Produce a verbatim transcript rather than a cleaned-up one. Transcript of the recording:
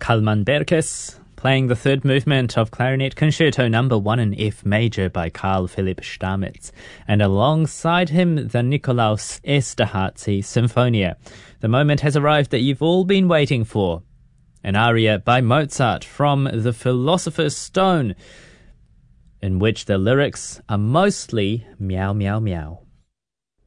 Kalman Berkes, playing the third movement of Clarinet Concerto Number One in F Major by Carl Philipp Stamitz, and alongside him the Nikolaus Esterházy Sinfonia. The moment has arrived that you've all been waiting for. An aria by Mozart from The Philosopher's Stone, in which the lyrics are mostly meow meow meow.